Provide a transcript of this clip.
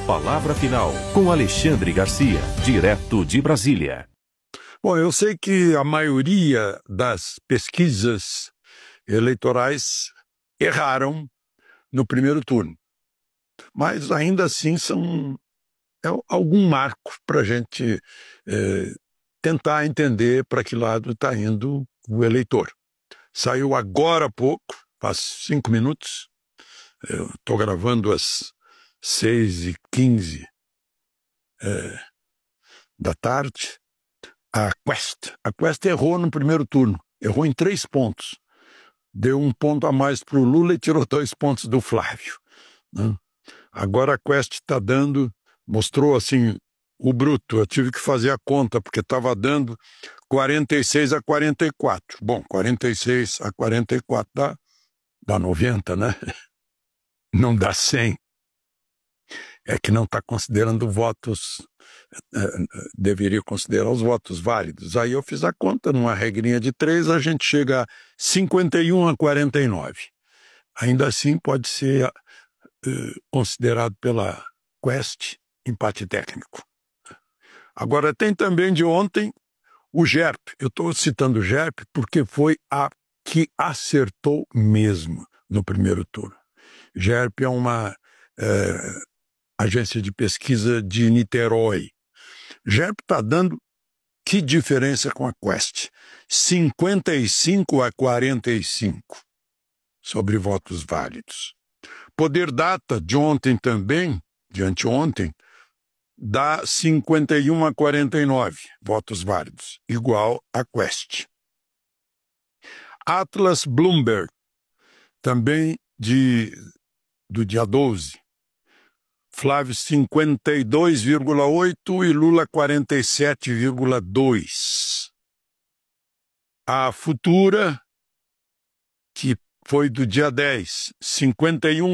palavra final, com Alexandre Garcia, direto de Brasília. Bom, eu sei que a maioria das pesquisas eleitorais erraram no primeiro turno, mas ainda assim é algum marco para a gente tentar entender para que lado está indo o eleitor. Saiu agora há pouco, faz 5 minutos, eu estou gravando às 6h15 da tarde, a Quest errou no primeiro turno, errou em 3 pontos. Deu 1 ponto a mais para o Lula e tirou 2 pontos do Flávio, né? Agora a Quest está dando, mostrou assim o bruto, eu tive que fazer a conta, porque estava dando 46-44. Bom, 46-44 dá 90, né? Não dá 100. É que não está considerando votos, deveria considerar os votos válidos. Aí eu fiz a conta, numa regrinha de 3, a gente chega a 51-49. Ainda assim pode ser considerado pela Quest empate técnico. Agora tem também de ontem o GERP. Eu estou citando o GERP porque foi a que acertou mesmo no primeiro turno. GERP é uma agência de pesquisa de Niterói. GERP está dando que diferença com a Quest? 55-45 sobre votos válidos. Poder Data de ontem também, de anteontem, dá 51-49 votos válidos, igual a Quest. Atlas Bloomberg, também do dia 12, Flávio 52,8 e Lula 47,2. A Futura, que foi do dia 10, 51